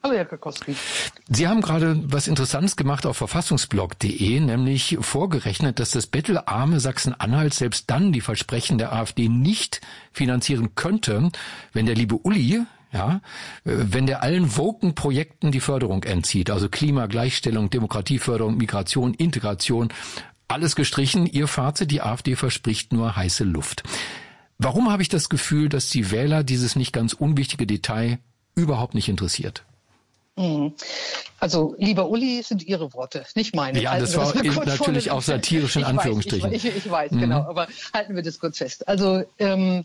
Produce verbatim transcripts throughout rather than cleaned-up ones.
Hallo, Herr Karkowski. Sie haben gerade was Interessantes gemacht auf verfassungsblog punkt de, nämlich vorgerechnet, dass das bettelarme Sachsen-Anhalt selbst dann die Versprechen der AfD nicht finanzieren könnte, wenn der liebe Uli, ja, wenn der allen woken Projekten die Förderung entzieht, also Klima, Gleichstellung, Demokratieförderung, Migration, Integration, alles gestrichen. Ihr Fazit, die AfD verspricht nur heiße Luft. Warum habe ich das Gefühl, dass die Wähler dieses nicht ganz unwichtige Detail überhaupt nicht interessiert? Also, lieber Uli, sind Ihre Worte, nicht meine. Ja, das war das natürlich auch satirisch in Anführungsstrichen. Ich, ich, ich weiß, mhm. genau, aber halten wir das kurz fest. Also, ähm,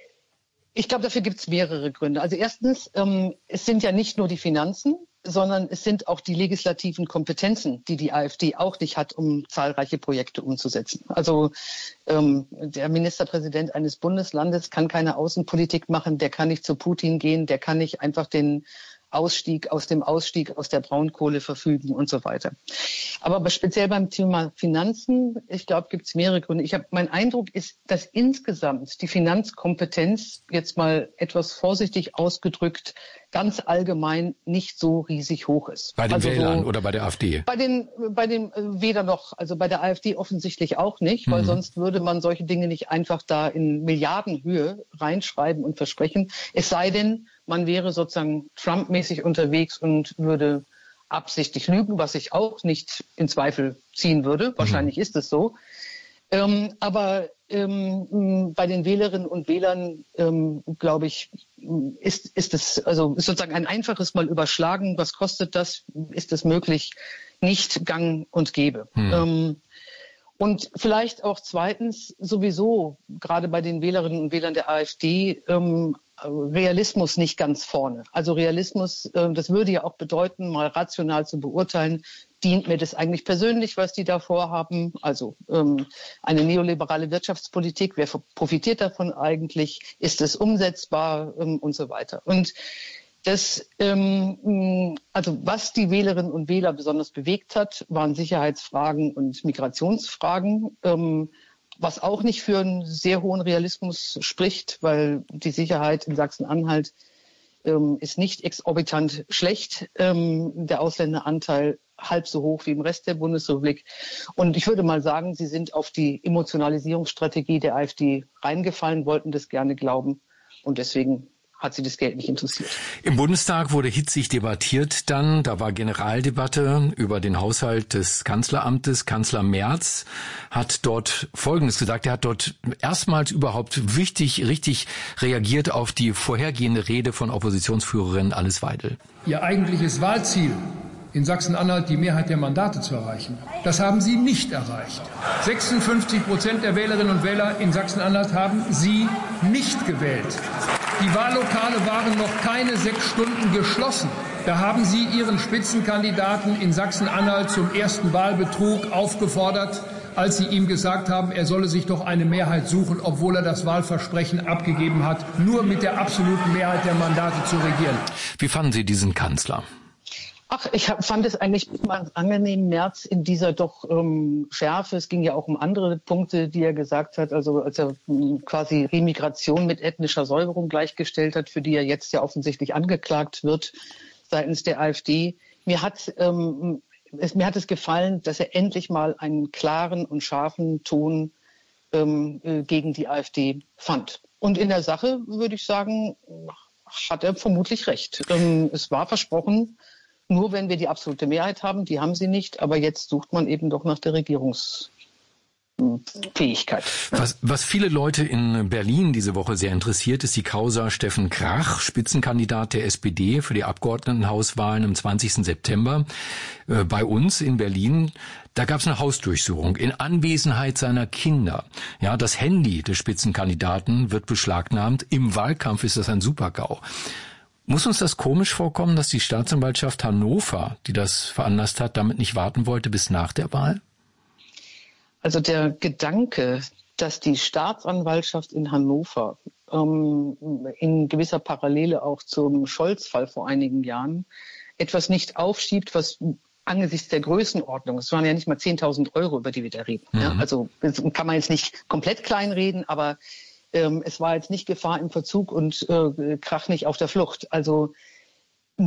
ich glaube, dafür gibt es mehrere Gründe. Also erstens, ähm, es sind ja nicht nur die Finanzen, sondern es sind auch die legislativen Kompetenzen, die die AfD auch nicht hat, um zahlreiche Projekte umzusetzen. Also ähm, der Ministerpräsident eines Bundeslandes kann keine Außenpolitik machen, der kann nicht zu Putin gehen, der kann nicht einfach den Ausstieg aus dem Ausstieg aus der Braunkohle verfügen und so weiter. Aber speziell beim Thema Finanzen, ich glaube, gibt es mehrere Gründe. Ich habe, mein Eindruck ist, dass insgesamt die Finanzkompetenz, jetzt mal etwas vorsichtig ausgedrückt, ganz allgemein nicht so riesig hoch ist. Bei den also Wählern so, oder bei der AfD? Bei den, bei den äh, weder noch, also bei der AfD offensichtlich auch nicht, weil mhm. sonst würde man solche Dinge nicht einfach da in Milliardenhöhe reinschreiben und versprechen. Es sei denn, man wäre sozusagen Trump-mäßig unterwegs und würde absichtlich lügen, was ich auch nicht in Zweifel ziehen würde. Wahrscheinlich mhm. ist es so. Ähm, aber ähm, bei den Wählerinnen und Wählern, ähm, glaube ich, ist, ist es also ist sozusagen ein einfaches Mal überschlagen. Was kostet das? Ist es möglich? Nicht gang und gäbe. Mhm. Ähm, und vielleicht auch zweitens sowieso, gerade bei den Wählerinnen und Wählern der AfD, ähm, Realismus nicht ganz vorne. Also Realismus, äh, das würde ja auch bedeuten, mal rational zu beurteilen, dient mir das eigentlich persönlich, was die da vorhaben? Also ähm, eine neoliberale Wirtschaftspolitik, wer profitiert davon eigentlich? Ist es umsetzbar ähm, und so weiter? Und das, ähm, also was die Wählerinnen und Wähler besonders bewegt hat, waren Sicherheitsfragen und Migrationsfragen. Ähm, Was auch nicht für einen sehr hohen Realismus spricht, weil die Sicherheit in Sachsen-Anhalt ähm, ist nicht exorbitant schlecht. Ähm, der Ausländeranteil halb so hoch wie im Rest der Bundesrepublik. Und ich würde mal sagen, sie sind auf die Emotionalisierungsstrategie der AfD reingefallen, wollten das gerne glauben. Und deswegen hat sie das Geld nicht interessiert. Im Bundestag wurde hitzig debattiert dann. Da war Generaldebatte über den Haushalt des Kanzleramtes. Kanzler Merz hat dort Folgendes gesagt. Er hat dort erstmals überhaupt wichtig, richtig reagiert auf die vorhergehende Rede von Oppositionsführerin Alice Weidel. Ihr eigentliches Wahlziel, in Sachsen-Anhalt die Mehrheit der Mandate zu erreichen, das haben Sie nicht erreicht. sechsundfünfzig Prozent der Wählerinnen und Wähler in Sachsen-Anhalt haben Sie nicht gewählt. Die Wahllokale waren noch keine sechs Stunden geschlossen. Da haben Sie Ihren Spitzenkandidaten in Sachsen-Anhalt zum ersten Wahlbetrug aufgefordert, als Sie ihm gesagt haben, er solle sich doch eine Mehrheit suchen, obwohl er das Wahlversprechen abgegeben hat, nur mit der absoluten Mehrheit der Mandate zu regieren. Wie fanden Sie diesen Kanzler? Ach, ich hab, fand es eigentlich mal angenehm, Merz in dieser doch ähm, Schärfe. Es ging ja auch um andere Punkte, die er gesagt hat. Also als er ähm, quasi Remigration mit ethnischer Säuberung gleichgestellt hat, für die er jetzt ja offensichtlich angeklagt wird seitens der AfD. Mir hat, ähm, es, mir hat es gefallen, dass er endlich mal einen klaren und scharfen Ton ähm, äh, gegen die AfD fand. Und in der Sache würde ich sagen, hat er vermutlich recht. Ähm, es war versprochen, nur wenn wir die absolute Mehrheit haben, die haben sie nicht, aber jetzt sucht man eben doch nach der Regierungsfähigkeit. Was, was viele Leute in Berlin diese Woche sehr interessiert, ist die Causa Steffen Krach, Spitzenkandidat der S P D für die Abgeordnetenhauswahlen am zwanzigsten September äh, bei uns in Berlin. Da gab es eine Hausdurchsuchung in Anwesenheit seiner Kinder. Ja, das Handy des Spitzenkandidaten wird beschlagnahmt. Im Wahlkampf ist das ein Super-GAU. Muss uns das komisch vorkommen, dass die Staatsanwaltschaft Hannover, die das veranlasst hat, damit nicht warten wollte bis nach der Wahl? Also der Gedanke, dass die Staatsanwaltschaft in Hannover ähm, in gewisser Parallele auch zum Scholz-Fall vor einigen Jahren etwas nicht aufschiebt, was angesichts der Größenordnung, es waren ja nicht mal zehntausend Euro, über die wir da reden. Mhm. Ja, also das kann man jetzt nicht komplett kleinreden, aber Ähm, es war jetzt nicht Gefahr im Verzug und äh, Krach nicht auf der Flucht. Also